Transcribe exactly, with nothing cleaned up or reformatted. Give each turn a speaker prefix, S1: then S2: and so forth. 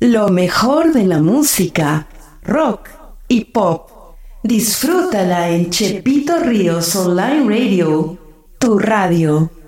S1: Lo mejor de la música, rock y pop. Disfrútala en Chepito Ríos Online Radio, tu radio.